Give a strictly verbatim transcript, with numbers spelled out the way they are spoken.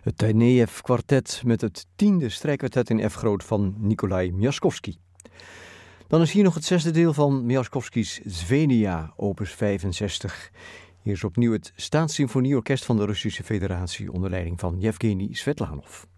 Het Tanejev-kwartet met het tiende strijkkwartet in F-groot van Nikolai Miaskovsky. Dan is hier nog het zesde deel van Miaskovskys Zvenia, opus vijfenzestig. Hier is opnieuw het Staatssymfonieorkest van de Russische Federatie onder leiding van Yevgeny Svetlanov.